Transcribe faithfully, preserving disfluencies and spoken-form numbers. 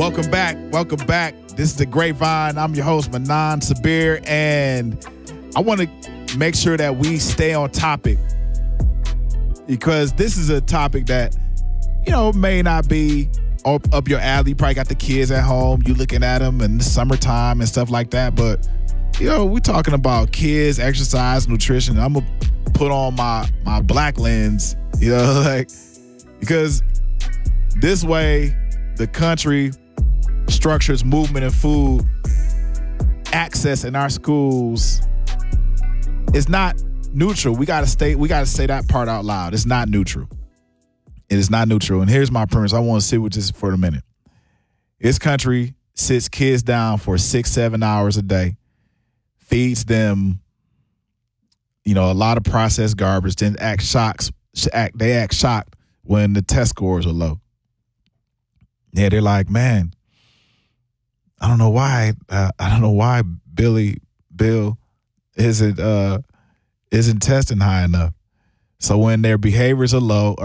Welcome back. Welcome back. This is The Grapevine. I'm your host, Manan Sabir, and I want to make sure that we stay on topic because this is a topic that, you know, may not be up, up your alley. You probably got the kids at home. You looking at them in the summertime and stuff like that. But, you know, we're talking about kids, exercise, nutrition. I'm going to put on my, my black lens, you know, like, because this way the country structures movement and food access in our schools is not neutral. We gotta stay, we gotta say that part out loud. It's not neutral. It is not neutral. And here's my premise. I want to sit with this for a minute. This country sits kids down for six, seven hours a day, feeds them, you know, a lot of processed garbage, then act shocks, act, they act shocked when the test scores are low. Yeah, they're like, man, I don't know why. Uh, I don't know why Billy Bill isn't uh, isn't testing high enough. So when their behaviors are low